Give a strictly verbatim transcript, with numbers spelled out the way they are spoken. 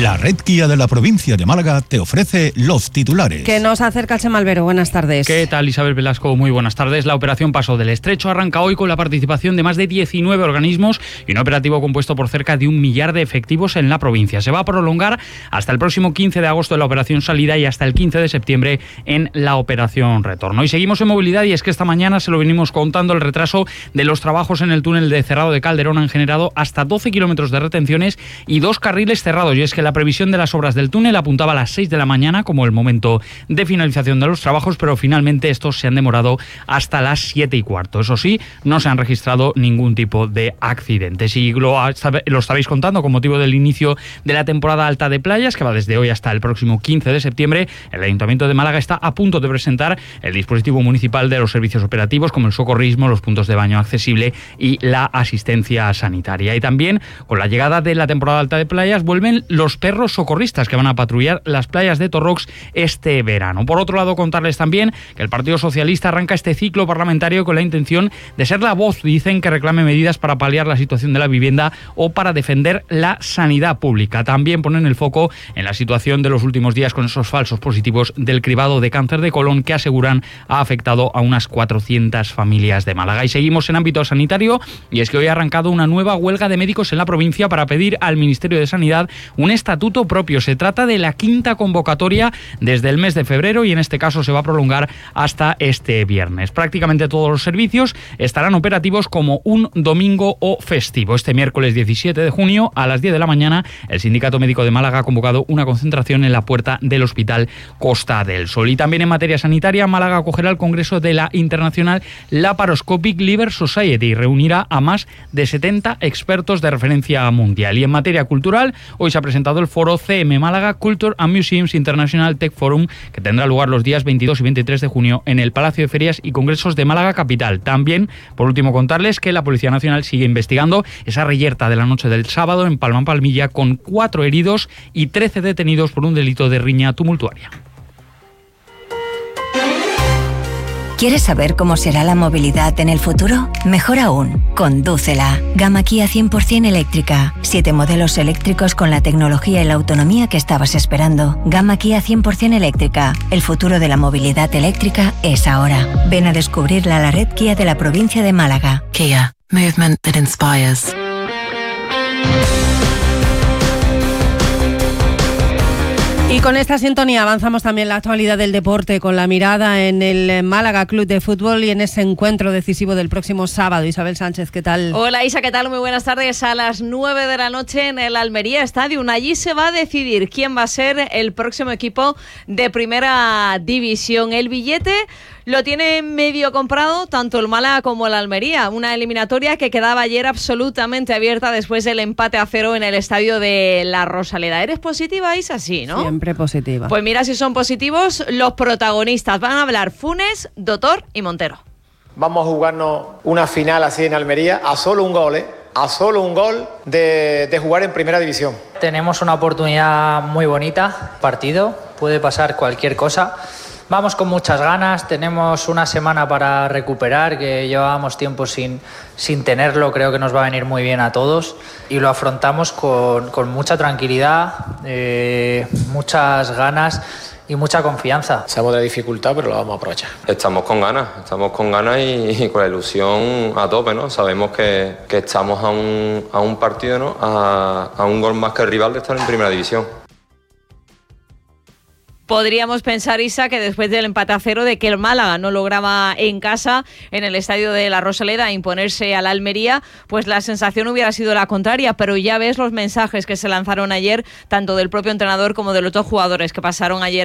La red Kia de la provincia de Málaga te ofrece los titulares. Que nos acerca Chema Albero. Buenas tardes. ¿Qué tal, Isabel Velasco? Muy buenas tardes. La operación Paso del Estrecho arranca hoy con la participación de más de diecinueve organismos y un operativo compuesto por cerca de un millar de efectivos en la provincia. Se va a prolongar hasta el próximo quince de agosto en la operación Salida y hasta el quince de septiembre en la operación Retorno. Y seguimos en movilidad, y es que esta mañana se lo venimos contando, el retraso de los trabajos en el túnel de Cerrado de Calderón han generado hasta doce kilómetros de retenciones y dos carriles cerrados. Y es que la previsión de las obras del túnel apuntaba a las seis de la mañana como el momento de finalización de los trabajos, pero finalmente estos se han demorado hasta las siete y cuarto. Eso sí, no se han registrado ningún tipo de accidentes. Y lo, lo estabais contando con motivo del inicio de la temporada alta de playas, que va desde hoy hasta el próximo quince de septiembre. El Ayuntamiento de Málaga está a punto de presentar el dispositivo municipal de los servicios operativos, como el socorrismo, los puntos de baño accesible y la asistencia sanitaria. Y también, con la llegada de la temporada alta de playas, vuelven los perros socorristas que van a patrullar las playas de Torrox este verano. Por otro lado, contarles también que el Partido Socialista arranca este ciclo parlamentario con la intención de ser la voz, dicen, que reclame medidas para paliar la situación de la vivienda o para defender la sanidad pública. También ponen el foco en la situación de los últimos días con esos falsos positivos del cribado de cáncer de colon que aseguran ha afectado a unas cuatrocientas familias de Málaga. Y seguimos en ámbito sanitario, y es que hoy ha arrancado una nueva huelga de médicos en la provincia para pedir al Ministerio de Sanidad un estatuto propio. Se trata de la quinta convocatoria desde el mes de febrero y en este caso se va a prolongar hasta este viernes. Prácticamente todos los servicios estarán operativos como un domingo o festivo. Este miércoles diecisiete de junio a las diez de la mañana el Sindicato Médico de Málaga ha convocado una concentración en la puerta del Hospital Costa del Sol. Y también en materia sanitaria, Málaga acogerá el congreso de la International Laparoscopic Liver Society y reunirá a más de setenta expertos de referencia mundial. Y en materia cultural, hoy se ha presentado el foro C M Málaga Culture and Museums International Tech Forum, que tendrá lugar los días veintidós y veintitrés de junio en el Palacio de Ferias y Congresos de Málaga Capital. También, por último, contarles que la Policía Nacional sigue investigando esa reyerta de la noche del sábado en Palma Palmilla, con cuatro heridos y trece detenidos por un delito de riña tumultuaria. ¿Quieres saber cómo será la movilidad en el futuro? Mejor aún, condúcela. Gama Kia cien por ciento eléctrica. Siete modelos eléctricos con la tecnología y la autonomía que estabas esperando. Gama Kia cien por ciento eléctrica. El futuro de la movilidad eléctrica es ahora. Ven a descubrirla a la red Kia de la provincia de Málaga. Kia. Movement that inspires. Y con esta sintonía avanzamos también la actualidad del deporte, con la mirada en el Málaga Club de Fútbol y en ese encuentro decisivo del próximo sábado. Isabel Sánchez, ¿qué tal? Hola Isa, ¿qué tal? Muy buenas tardes. A las nueve de la noche en el Almería Stadium. Allí se va a decidir quién va a ser el próximo equipo de Primera División. El billete lo tiene medio comprado tanto el Málaga como el Almería. Una eliminatoria que quedaba ayer absolutamente abierta después del empate a cero en el estadio de La Rosaleda. ¿Eres positiva, Isa? Sí, ¿no? Siempre positiva. Pues mira si son positivos los protagonistas. Van a hablar Funes, Dotor y Montero. Vamos a jugarnos una final así en Almería a solo un gol, ¿eh? A solo un gol de, de jugar en Primera División. Tenemos una oportunidad muy bonita. Partido, puede pasar cualquier cosa. Vamos con muchas ganas, tenemos una semana para recuperar, que llevábamos tiempo sin, sin tenerlo, creo que nos va a venir muy bien a todos y lo afrontamos con, con mucha tranquilidad, eh, muchas ganas y mucha confianza. Sabemos de la dificultad, pero lo vamos a aprovechar. Estamos con ganas, estamos con ganas y, y con la ilusión a tope, ¿no? Sabemos que, que estamos a un, a un partido, ¿no? A, a un gol más que el rival de estar en Primera División. Podríamos pensar, Isa, que después del empate a cero de que el Málaga no lograba en casa, en el estadio de La Rosaleda, imponerse a la Almería, pues la sensación hubiera sido la contraria, pero ya ves los mensajes que se lanzaron ayer, tanto del propio entrenador como de los dos jugadores que pasaron ayer